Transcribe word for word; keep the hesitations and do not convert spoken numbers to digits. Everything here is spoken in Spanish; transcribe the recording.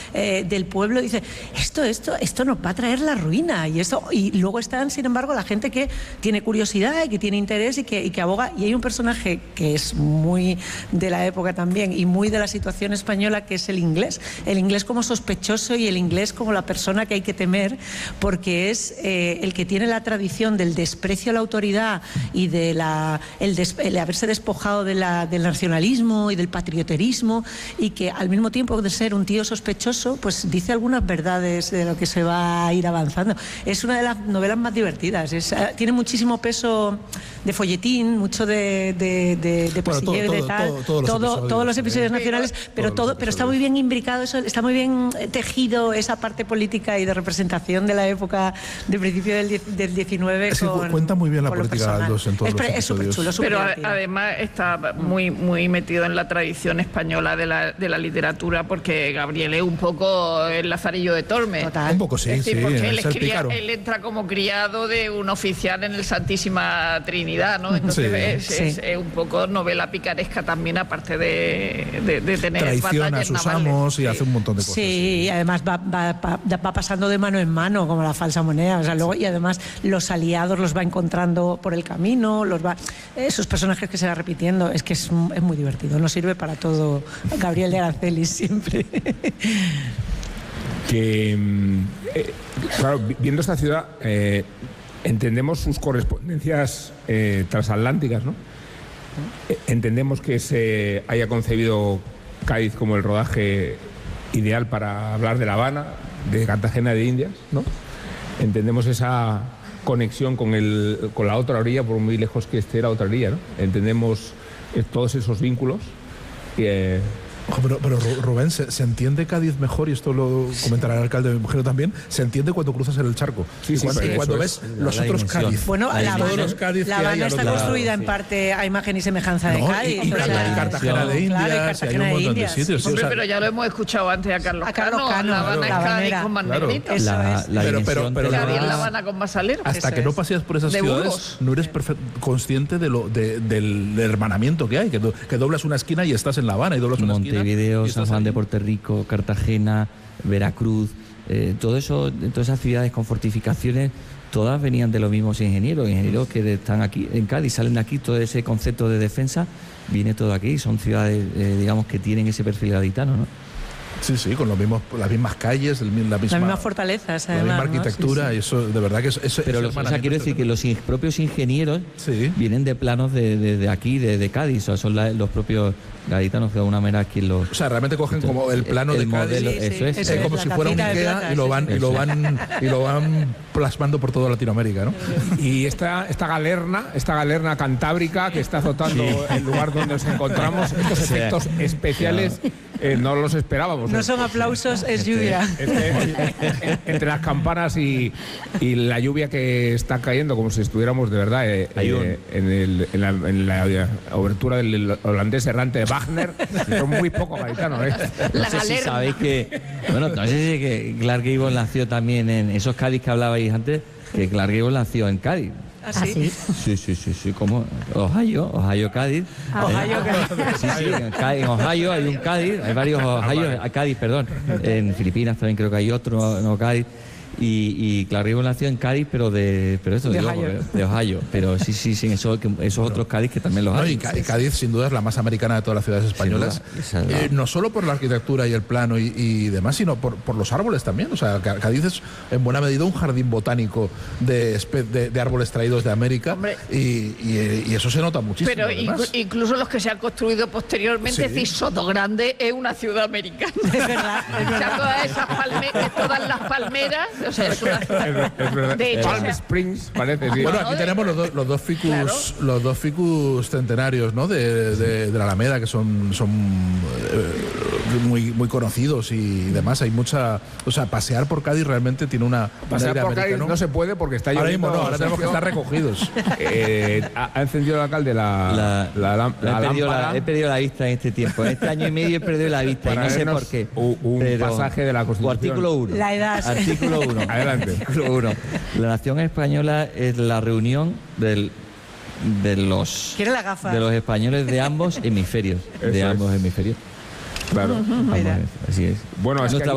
eh, del pueblo, dice, esto, esto, esto nos va a traer la ruina. Y, esto, y luego están, sin embargo, la gente que tiene curiosidad y que tiene interés y que, y que aboga. Y hay un personaje que es muy de la época también y muy de la situación española, que es el inglés. El inglés como sospechoso y el inglés como la persona que hay que temer, porque es eh, el que tiene la tradición del desprecio a la autoridad y de la, el, des, el haberse despojado de la, del nacionalismo y del patrioterismo, y que al mismo tiempo de ser un tío sospechoso, pues dice algunas verdades de lo que se va a ir avanzando. Es una de las novelas más divertidas. Es, tiene muchísimo peso de folletín, mucho de, de, de, de bueno, todo, todo, de tal, todo, todo, todo, todo, todos los episodios nacionales, pero todo, pero está muy bien imbricado, eso, está muy bien tejido esa parte política y de representación de la época de principio del, del diecinueve. Es que con, cuenta muy bien la política de Aldós en todos es, los es súper chulo, pero divertido. Además está muy muy metido en la tradición española de la, de la literatura, porque Gabriel es un poco el Lazarillo de Tormes. Total. Un poco sí, es decir, sí, porque él, es es el cría, él entra como criado de un oficial en el Santísima Trinidad, ¿no? Entonces sí, es, sí. Es, es un poco novela picaresca también, aparte de, de, de tener traiciona a sus navales. amos y sí. hace un montón de cosas. Sí, sí. Y además va, va, va, va pasando de mano en mano, como la falsa moneda. O sea, luego, y además los aliados los va encontrando por el camino, los va, esos personajes que se va repitiendo. Es que es, es muy divertido, nos sirve para todo. Gabriel de Aracelis siempre. Que, eh, claro, viendo esta ciudad, eh, entendemos sus correspondencias eh, transatlánticas, ¿no? Entendemos que se haya concebido Cádiz como el rodaje ideal para hablar de La Habana, de Cartagena de Indias, ¿no? Entendemos esa conexión con, el, con la otra orilla, por muy lejos que esté la otra orilla, ¿no? Entendemos eh, todos esos vínculos. Eh, Pero, pero Rubén, ¿se, ¿se entiende Cádiz mejor? Y esto lo comentará el alcalde de Mujer también. ¿Se entiende cuando cruzas el charco? Sí, sí, cuando, sí, y cuando ves es, los otros dimensión. Cádiz. Bueno, La Habana, los Cádiz la Habana está construida lado, en parte a imagen y semejanza no, de Cádiz. Y, y, o sea, y Cartagena de Indias, claro, y hay Cartagena un montón de, de sitios. Hombre, o sea, pero ya lo hemos escuchado antes a Carlos, a Carlos Cano. Cano. La Habana Claro, es Cádiz con más claro. negrito. Eso la, es. la pero, pero, pero Cádiz no, es La Habana con más alero. hasta Eso que no es. paseas por esas De ciudades, Burgos. no eres consciente de lo, de, del, del hermanamiento que hay, que, do, que doblas una esquina y estás en La Habana, y doblas una esquina. Montevideo, San Juan de Puerto Rico, Cartagena, Veracruz, eh, todo eso, todas esas ciudades con fortificaciones, todas venían de los mismos ingenieros, ingenieros que están aquí en Cádiz, salen de aquí, todo ese concepto de defensa viene todo aquí, son ciudades, eh, digamos, que tienen ese perfil gaditano, ¿no? Sí, sí, con los mismos, las mismas calles, la misma, las mismas fortalezas, la misma además, arquitectura, ¿no? Sí, sí. y eso, de verdad que eso, eso Pero los, o sea, quiero decir que los in, propios ingenieros sí. vienen de planos de, de, de aquí, de, de Cádiz, o sea, son la, los propios gaditanos de alguna manera quien los... O sea, realmente cogen como el plano el de Cádiz, modelo, sí, sí, eso es, eso eh, como es, si la fuera un tapita de Ikea plata, y lo sí, van sí. y lo van y lo van plasmando por toda Latinoamérica, ¿no? Y esta, esta galerna, esta galerna cantábrica que está azotando sí. el lugar donde nos encontramos, estos efectos sí. especiales eh, no los esperábamos. No son aplausos, es lluvia. Este, este, entre las campanas y, y la lluvia que está cayendo, como si estuviéramos de verdad eh, eh, en, el, en, la, en la obertura del holandés errante de Wagner, son muy poco gaditanos. ¿eh? No sé si sabéis que, bueno, no sé si que Clark Gable nació también en esos Cádiz que hablabais antes, que Clark Gable nació en Cádiz. ¿Ah, sí? Sí, sí, sí, sí, como Ohio, Ohio, Cádiz. Ah, Ohio, Cádiz. Sí, sí, en, Cádiz, en Ohio hay un Cádiz, hay varios Ohio, hay Cádiz, perdón. En Filipinas también creo que hay otro, no Cádiz. Y, y Clark Gable nació en Cádiz, pero de pero eso, de, digo, Ohio. de Ohio. Pero sí, sí, sí, eso, esos otros Cádiz que también los no, hay. Y Cádiz, Cádiz, sin duda, es la más americana de todas las ciudades españolas. Duda, la... eh, no solo por la arquitectura y el plano y, y demás, sino por, por los árboles también. O sea, Cádiz es en buena medida un jardín botánico de, de, de árboles traídos de América. Y, y, y eso se nota muchísimo. Pero además. Incluso los que se han construido posteriormente, sí. Es decir, Sotogrande es una ciudad americana. Es verdad. Es verdad. O sea, todas esas palmeras, todas las palmeras, o sea, es una ciudad. Es verdad. De hecho, Palm o sea, Springs parece, sí. Bueno, aquí tenemos los, do, los dos ficus, claro. los dos ficus centenarios, ¿no? De, de, de la Alameda, que son, son eh, muy, muy conocidos y demás. Hay mucha, o sea, pasear por Cádiz realmente tiene una. Pasear por Cádiz no se puede porque está lloviendo. Ahora mismo no, ahora tenemos que estar recogidos. Eh, ha, ha encendido el alcalde la, la, la, la, la he, perdido lámpara. La, he perdido la vista en este tiempo. En este año y medio he perdido la vista y no sé por qué. Un, un pero, pasaje de la Constitución. Artículo uno. La edad. Artículo uno. Adelante. Artículo uno. La nación española es la reunión del, de los ¿Quiere la gafa? de los españoles de ambos hemisferios. Eso de es. ambos hemisferios. Claro. Ambos, así es. Bueno, es Nuestra que